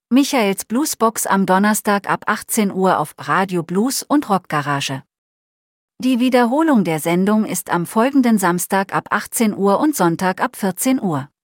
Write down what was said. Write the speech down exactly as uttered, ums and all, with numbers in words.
Michaels Bluesbox am Donnerstag ab achtzehn Uhr auf Radio Blues und Rockgarage. Die Wiederholung der Sendung ist am folgenden Samstag ab achtzehn Uhr und Sonntag ab vierzehn Uhr.